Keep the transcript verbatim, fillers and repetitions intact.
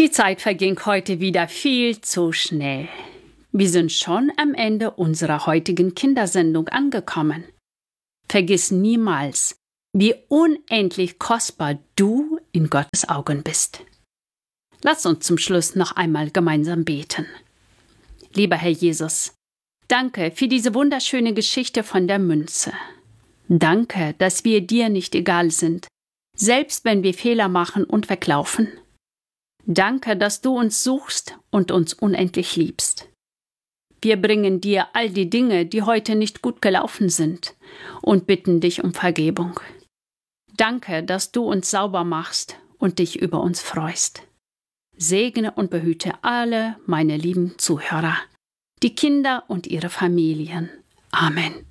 Die Zeit verging heute wieder viel zu schnell. Wir sind schon am Ende unserer heutigen Kindersendung angekommen. Vergiss niemals, wie unendlich kostbar du in Gottes Augen bist. Lass uns zum Schluss noch einmal gemeinsam beten. Lieber Herr Jesus, danke für diese wunderschöne Geschichte von der Münze. Danke, dass wir dir nicht egal sind, selbst wenn wir Fehler machen und weglaufen. Danke, dass du uns suchst und uns unendlich liebst. Wir bringen dir all die Dinge, die heute nicht gut gelaufen sind, und bitten dich um Vergebung. Danke, dass du uns sauber machst und dich über uns freust. Segne und behüte alle meine lieben Zuhörer, die Kinder und ihre Familien. Amen.